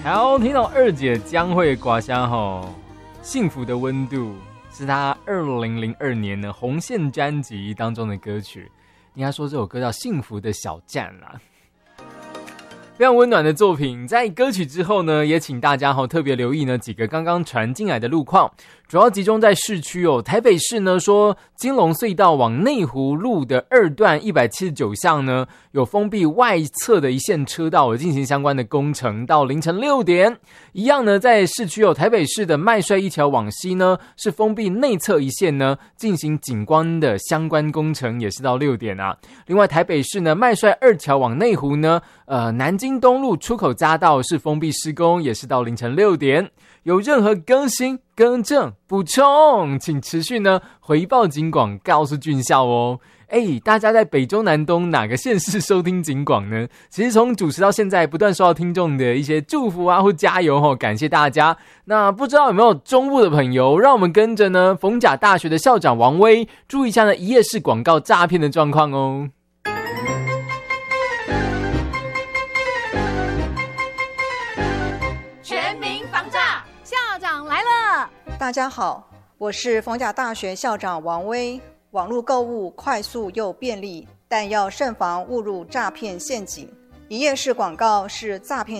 好，听到二姐将会刮香吼，幸福的温度是她2002年的红线专辑当中的歌曲。应该说这首歌叫《幸福的小站》啦。非常温暖的作品，在歌曲之后呢，也请大家特别留意呢几个刚刚传进来的路况，主要集中在市区哦。台北市呢说，金龙隧道往内湖路的2段179巷呢，有封闭外侧的一线车道，有进行相关的工程，到凌晨6点。一样呢，在市区台北市的麦帅一桥往西呢，是封闭内侧一线呢，进行景观的相关工程，也是到6点啊。另外，台北市呢，麦帅2桥往内湖呢，南京东路出口匝道是封闭施工，也是到凌晨6点。有任何更新、更正、补充，请持续呢回报警广，告诉俊孝哦。大家在北中南东哪个县市收听警广呢？其实从主持到现在，不断收到听众的一些祝福啊或加油哦，感谢大家。那不知道有没有中部的朋友，让我们跟着呢逢甲大学的校长王威注意一下呢一页式广告诈骗的状况哦。 全民防诈，校长来了！ 大家好，我是逢甲大学校长王威。网络购物快速又便利，但要慎防误入诈骗陷阱。一页式广告是诈骗